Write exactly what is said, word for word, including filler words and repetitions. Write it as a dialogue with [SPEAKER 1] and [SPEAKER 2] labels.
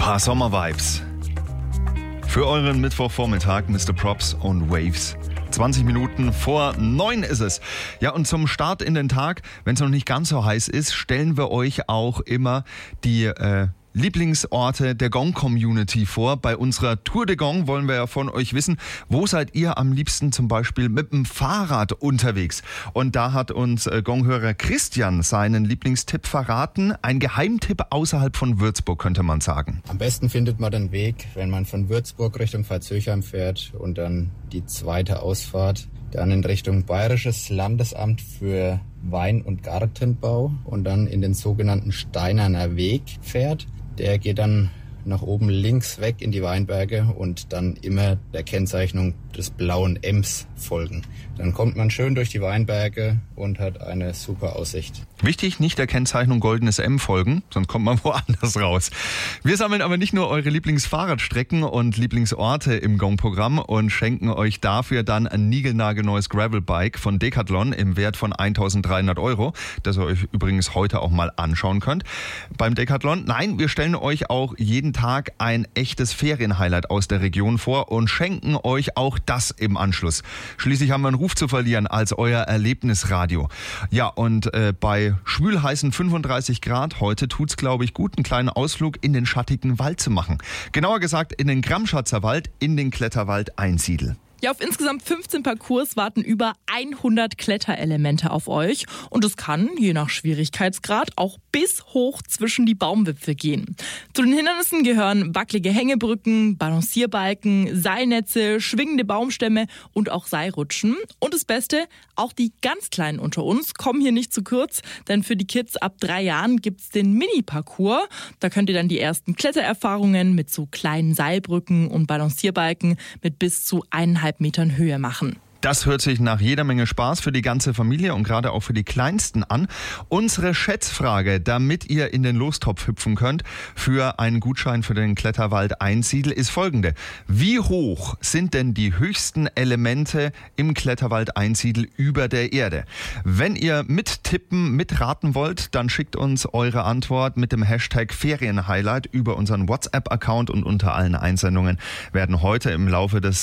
[SPEAKER 1] paar Sommer-Vibes. Für euren Mittwochvormittag, Mister Props und Waves. zwanzig Minuten vor neun ist es. Ja, und zum Start in den Tag, wenn es noch nicht ganz so heiß ist, stellen wir euch auch immer die äh, Lieblingsorte der Gong-Community vor. Bei unserer Tour de Gong wollen wir ja von euch wissen, wo seid ihr am liebsten zum Beispiel mit dem Fahrrad unterwegs? Und da hat uns äh, Gong-Hörer Christian seinen Lieblingstipp verraten. Ein Geheimtipp außerhalb von Würzburg, könnte man sagen.
[SPEAKER 2] Am besten findet man den Weg, wenn man von Würzburg Richtung Pfalz-Höchheim fährt und dann die zweite Ausfahrt, dann in Richtung Bayerisches Landesamt für Wein- und Gartenbau und dann in den sogenannten Steinerner Weg fährt. Der geht dann nach oben links weg in die Weinberge und dann immer der Kennzeichnung des blauen Ems folgen. Dann kommt man schön durch die Weinberge und hat eine super Aussicht.
[SPEAKER 1] Wichtig, nicht der Kennzeichnung goldenes M folgen, sonst kommt man woanders raus. Wir sammeln aber nicht nur eure Lieblingsfahrradstrecken und Lieblingsorte im Gong-Programm und schenken euch dafür dann ein niegelnagelneues Gravelbike von Decathlon im Wert von eintausenddreihundert Euro, das ihr euch übrigens heute auch mal anschauen könnt. Beim Decathlon, nein, wir stellen euch auch jeden Tag ein echtes Ferienhighlight aus der Region vor und schenken euch auch das im Anschluss. Schließlich haben wir einen Ruf zu verlieren als euer Erlebnisradio. Ja, und äh, bei schwülheißen fünfunddreißig Grad heute tut's, glaube ich, gut, einen kleinen Ausflug in den schattigen Wald zu machen. Genauer gesagt in den Gramschatzer Wald, in den Kletterwald Einsiedel.
[SPEAKER 3] Ja, auf insgesamt fünfzehn Parcours warten über hundert Kletterelemente auf euch. Und es kann, je nach Schwierigkeitsgrad, auch bis hoch zwischen die Baumwipfel gehen. Zu den Hindernissen gehören wackelige Hängebrücken, Balancierbalken, Seilnetze, schwingende Baumstämme und auch Seilrutschen. Und das Beste, auch die ganz Kleinen unter uns kommen hier nicht zu kurz, denn für die Kids ab drei Jahren gibt's den Mini-Parcours. Da könnt ihr dann die ersten Klettererfahrungen mit so kleinen Seilbrücken und Balancierbalken mit bis zu eineinhalb Metern Höhe machen.
[SPEAKER 1] Das hört sich nach jeder Menge Spaß für die ganze Familie und gerade auch für die Kleinsten an. Unsere Schätzfrage, damit ihr in den Lostopf hüpfen könnt für einen Gutschein für den Kletterwald Einsiedel, ist folgende. Wie hoch sind denn die höchsten Elemente im Kletterwald Einsiedel über der Erde? Wenn ihr mittippen, mitraten wollt, dann schickt uns eure Antwort mit dem Hashtag Ferienhighlight über unseren WhatsApp-Account und unter allen Einsendungen werden heute im Laufe des